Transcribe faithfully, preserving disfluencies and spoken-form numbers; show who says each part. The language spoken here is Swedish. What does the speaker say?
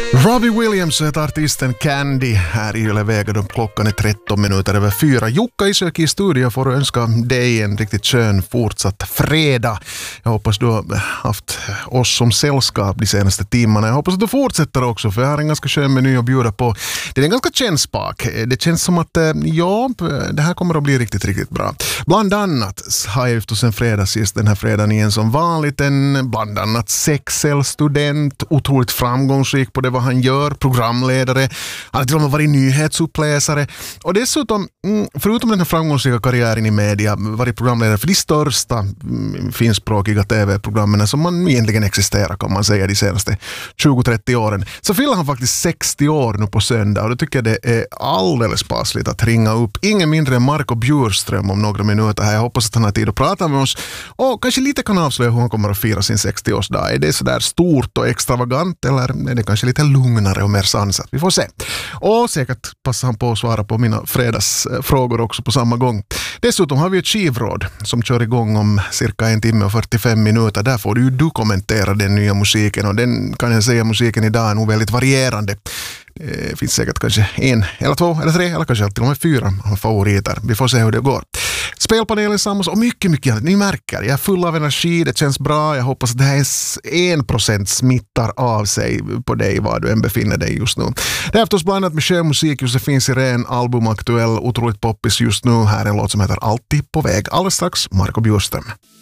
Speaker 1: Robbie Williams heter artisten Candy här i Yle Vega då klockan är tretton minuter över fyra. Jukka Isök i studio får önska dig en riktigt skön fortsatt fredag. Jag hoppas du har haft oss som sällskap de senaste timmarna. Jag hoppas att du fortsätter också, för jag har en ganska skön meny att bjuda på. Det är en ganska känd spak. Det känns som att ja, det här kommer att bli riktigt, riktigt bra. Bland annat har jag just en fredag sist den här fredagen igen som vanligt. En bland annat sexelstudent, otroligt framgångsrik på det vad han gör, programledare, han har till och med varit nyhetsuppläsare och dessutom, förutom den här framgångsrika karriären i media, varit programledare för de största finskspråkiga tv-programmen som man egentligen existerar, kan man säga, de senaste tjugo till trettio åren. Så fyller han faktiskt sextio år nu på söndag och då tycker jag det är alldeles passligt att ringa upp ingen mindre än Marco Bjurström om några minuter här. Jag hoppas att han har tid att prata med oss och kanske lite kan avslöja hur han kommer att fira sin sextioårsdag. Är det sådär stort och extravagant eller är det kanske lite lugnare och mer sansat? Vi får se. Och säkert passar han på att svara på mina fredagsfrågor också på samma gång. Dessutom har vi ett skivråd som kör igång om cirka en timme och fyrtiofem minuter. Där får du, du kommentera den nya musiken och den kan jag säga musiken idag är nog väldigt varierande. Det finns säkert kanske en, eller två, eller tre, eller kanske till och med fyra favoriter. Vi får se hur det går. Spelpanelen samlas och mycket, mycket annat. Ni märker, jag är full av energi, det känns bra. Jag hoppas att det här en procent smittar av sig på dig var du än befinner dig just nu. Det är förstås bland annat med skönmusik. Josefin Sirén, album aktuell, otroligt poppis just nu. Här är en låt som heter Alltid på väg. Alldeles strax, Marco Bjurström.